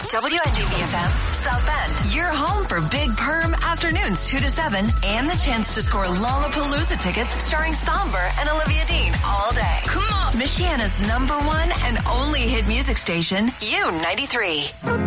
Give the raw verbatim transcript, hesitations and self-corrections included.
W N D B F M, South Bend. Your home for Big Perm afternoons two to seven and the chance to score Lollapalooza tickets starring Somber and Olivia Dean all day. Come on. Michiana's number one and only hit music station, U ninety-three.